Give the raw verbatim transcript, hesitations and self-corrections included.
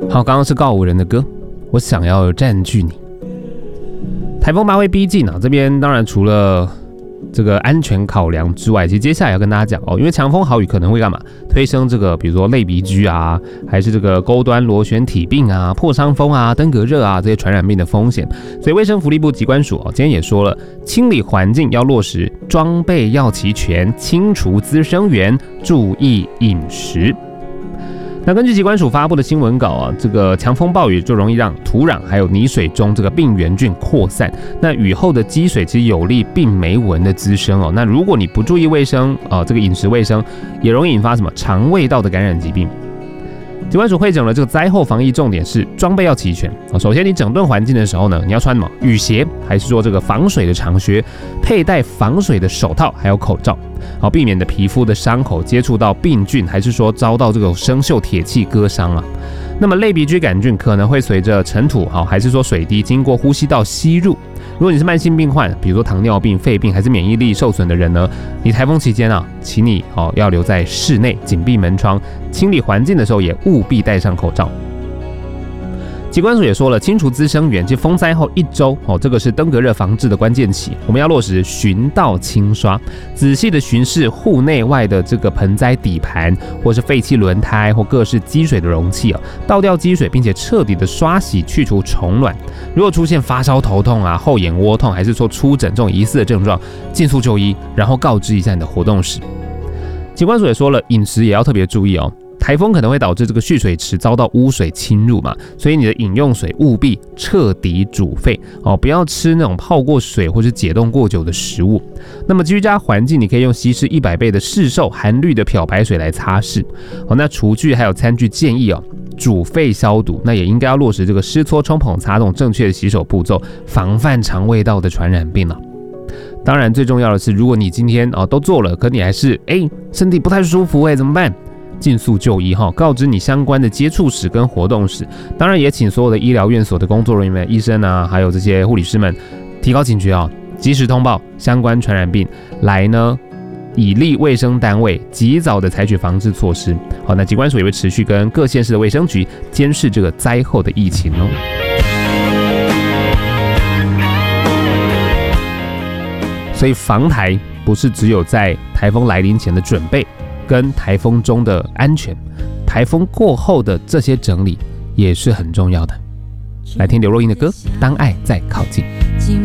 好，刚刚是告五人的歌，我想要占据你。台风八会逼近啊，这边当然除了这个安全考量之外，其实接下来要跟大家讲哦，因为强风豪雨可能会干嘛？推升这个比如说类鼻疽啊，还是这个钩端螺旋体病啊、破伤风啊、登革热啊这些传染病的风险。所以卫生福利部疾管署哦，今天也说了，清理环境要落实装备要齐全，清除滋生源，注意饮食。那根据疾管署发布的新闻稿啊，这个强风暴雨就容易让土壤还有泥水中这个病原菌扩散。那雨后的积水其实有利病媒蚊的滋生哦。那如果你不注意卫生啊、呃，这个饮食卫生也容易引发什么肠胃道的感染疾病。疾管署汇整了这个灾后防疫重点是装备要齐全啊。首先，你整顿环境的时候呢，你要穿什么雨鞋，还是说这个防水的长靴，佩戴防水的手套，还有口罩，好避免的皮肤的伤口接触到病菌，还是说遭到这个生锈铁器割伤啊。那么类鼻疽杆菌可能会随着尘土好，还是说水滴经过呼吸道吸入。如果你是慢性病患，比如说糖尿病、肺病，还是免疫力受损的人呢，你台风期间啊，请你哦要留在室内，紧闭门窗，清理环境的时候也务必戴上口罩。疾管署也说了，清除滋生源，即风灾后一周哦，这个是登革热防治的关键期，我们要落实巡道清刷，仔细的巡视户内外的这个盆栽底盘，或是废弃轮胎或各式积水的容器啊，倒掉积水，并且彻底的刷洗去除虫卵。如果出现发烧、头痛啊、后眼窝痛，还是说出疹这种疑似的症状，尽速就医，然后告知一下你的活动史。疾管署也说了，饮食也要特别注意哦。台风可能会导致这个蓄水池遭到污水侵入嘛，所以你的饮用水务必彻底煮沸哦，不要吃那种泡过水或是解冻过久的食物。那么居家环境，你可以用稀释一百倍的市售含氯的漂白水来擦拭哦。那厨具还有餐具建议哦，煮沸消毒，那也应该要落实这个湿搓、冲捧、擦这种正确的洗手步骤，防范肠胃道的传染病了。当然，最重要的是，如果你今天哦都做了，可你还是哎身体不太舒服哎，怎么办？尽速就医哈，告知你相关的接触史跟活动史。当然也请所有的医疗院所的工作人员们、医生啊，还有这些护理师们提高警觉啊，及时通报相关传染病，来呢以利卫生单位及早的采取防治措施。好，那疾管署也会持续跟各县市的卫生局监视这个灾后的疫情哦。所以防台不是只有在台风来临前的准备跟台风中的安全，台风过后的这些整理也是很重要的。来听刘若英的歌《当爱在靠近》。